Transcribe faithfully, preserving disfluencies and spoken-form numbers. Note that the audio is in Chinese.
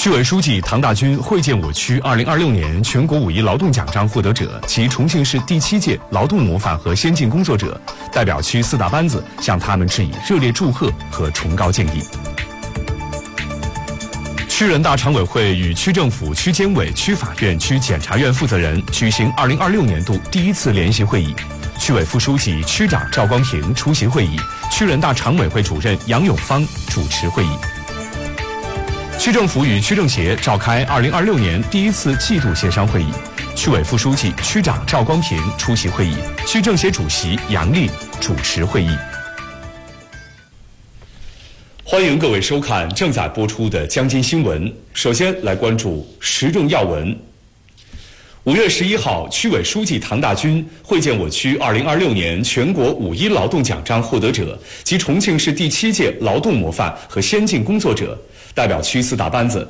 区委书记唐大军会见我区二零二六年全国五一劳动奖章获得者及重庆市第七届劳动模范和先进工作者，代表区四大班子向他们致以热烈祝贺和崇高敬意。区人大常委会与区政府、区监委、区法院、区检察院负责人举行二零二六年度第一次联席会议，区委副书记、区长赵光平出席会议，区人大常委会主任杨永芳主持会议。区政府与区政协召开二零二六年第一次季度协商会议，区委副书记、区长赵光平出席会议，区政协主席杨丽主持会议。欢迎各位收看正在播出的江津新闻。首先来关注时政要闻。五月十一号，区委书记唐大军会见我区二零二六年全国五一劳动奖章获得者及重庆市第七届劳动模范和先进工作者，代表区四大班子